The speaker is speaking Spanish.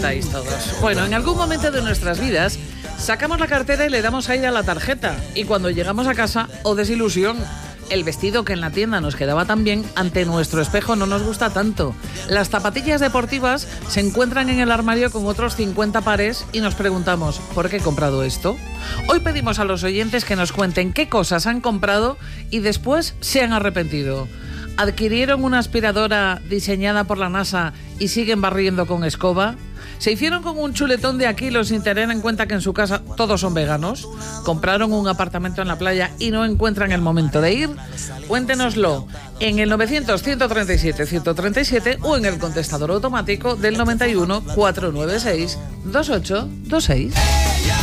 estáis todos? Bueno, en algún momento de nuestras vidas sacamos la cartera y le damos aire a la tarjeta. Y cuando llegamos a casa, ¡oh desilusión! El vestido que en la tienda nos quedaba tan bien, ante nuestro espejo no nos gusta tanto. Las zapatillas deportivas se encuentran en el armario con otros 50 pares y nos preguntamos, ¿por qué he comprado esto? Hoy pedimos a los oyentes que nos cuenten qué cosas han comprado y después se han arrepentido. ¿Adquirieron una aspiradora diseñada por la NASA y siguen barriendo con escoba? ¿Se hicieron con un chuletón de Aquilo sin tener en cuenta que en su casa todos son veganos? ¿Compraron un apartamento en la playa y no encuentran el momento de ir? Cuéntenoslo en el 900-137-137 o en el contestador automático del 91 496 2826.